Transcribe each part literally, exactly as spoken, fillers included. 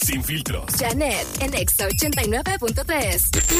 Sin filtros. Janet en Exa ochenta y nueve punto tres.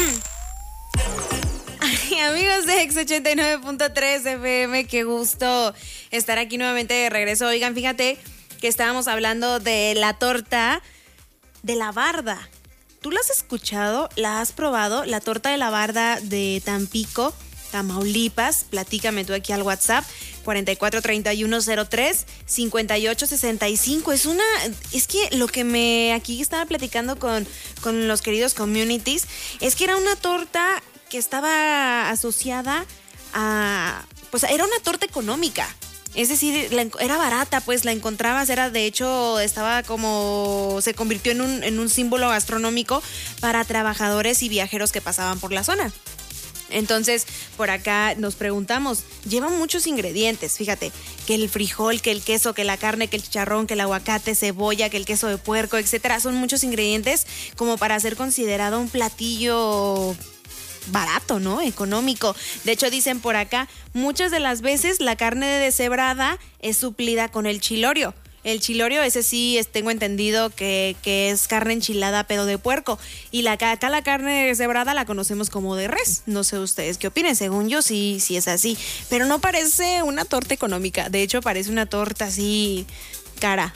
Ay, amigos de Exa ochenta y nueve punto tres F M, qué gusto estar aquí nuevamente de regreso. Oigan, fíjate que estábamos hablando de la torta de la barda. ¿Tú la has escuchado? ¿La has probado? La torta de la barda de Tampico, Tamaulipas. Platícame tú aquí al WhatsApp cuarenta y cuatro treinta y uno cero tres cincuenta y ocho sesenta y cinco. Es una, es que lo que me aquí estaba platicando con, con los queridos communities es que era una torta que estaba asociada a, pues era una torta económica. Es decir, la, era barata, pues la encontrabas, era de hecho, estaba como, se convirtió en un, en un símbolo gastronómico para trabajadores y viajeros que pasaban por la zona. Entonces, por acá nos preguntamos, lleva muchos ingredientes, fíjate, que el frijol, que el queso, que la carne, que el chicharrón, que el aguacate, cebolla, que el queso de puerco, etcétera. Son muchos ingredientes como para ser considerado un platillo barato, ¿no? Económico. De hecho, dicen por acá, muchas de las veces la carne deshebrada es suplida con el chilorio. El chilorio, ese sí, tengo entendido que, que es carne enchilada, pero de puerco. Y la, acá la carne deshebrada la conocemos como de res. No sé ustedes qué opinen. Según yo, sí, sí es así. Pero no parece una torta económica. De hecho, parece una torta así cara.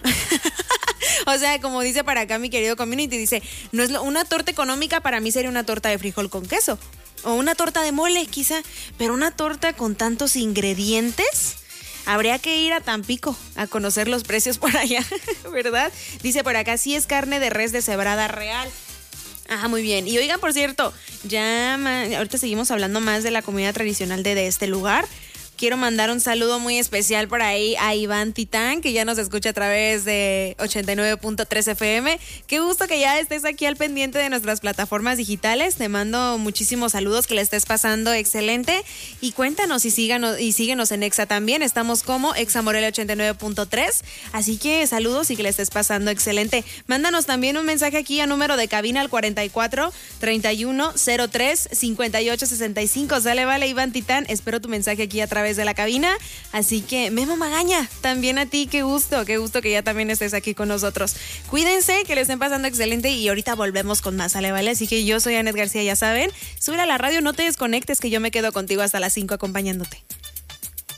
O sea, como dice para acá mi querido community, dice, no es lo, una torta económica, para mí sería una torta de frijol con queso. O una torta de mole, quizá. Pero una torta con tantos ingredientes, habría que ir a Tampico a conocer los precios por allá, ¿verdad? Dice por acá, sí es carne de res deshebrada real. Ah, muy bien. Y oigan, por cierto, ya ahorita seguimos hablando más de la comida tradicional de, de este lugar. Quiero mandar un saludo muy especial por ahí a Iván Titán, que ya nos escucha a través de ochenta y nueve punto tres F M. Qué gusto que ya estés aquí al pendiente de nuestras plataformas digitales. Te mando muchísimos saludos, que le estés pasando excelente. Y cuéntanos y síganos, y síguenos en Exa también. Estamos como Exa Morelia ochenta y nueve punto tres. Así que saludos y que le estés pasando excelente. Mándanos también un mensaje aquí a número de cabina al cuarenta y cuatro treinta y uno cero tres cincuenta y ocho sesenta y cinco. Sale, vale, Iván Titán. Espero tu mensaje aquí a través de la cabina. Así que Memo Magaña, también a ti, qué gusto, qué gusto que ya también estés aquí con nosotros. Cuídense, que le estén pasando excelente y ahorita volvemos con más, ¿sale, vale? Así que yo soy Anet García, ya saben, sube a la radio, no te desconectes, que yo me quedo contigo hasta las cinco acompañándote.